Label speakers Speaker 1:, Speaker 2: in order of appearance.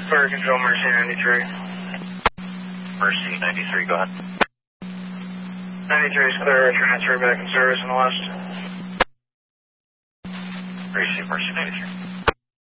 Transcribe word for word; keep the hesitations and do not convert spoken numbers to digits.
Speaker 1: Fire Control, Mercy ninety-three.
Speaker 2: Mercy ninety-three, go ahead.
Speaker 1: ninety-three is clear, transfer back in service in the west.
Speaker 2: Appreciate Mercy ninety-three.